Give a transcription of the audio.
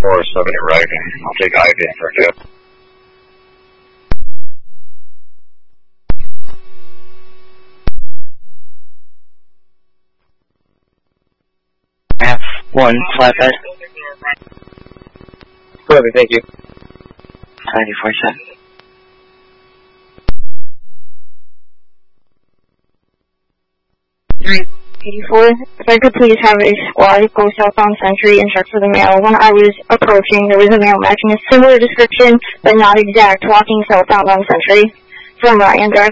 407 arriving. I'll take IV for a dip. F1 flatbed. Perfect, thank you. 94-7. If I could please have a squad go southbound Century and check for the male. When I was approaching, there was a male matching a similar description, but not exact, walking southbound on Century from Ryan Drive.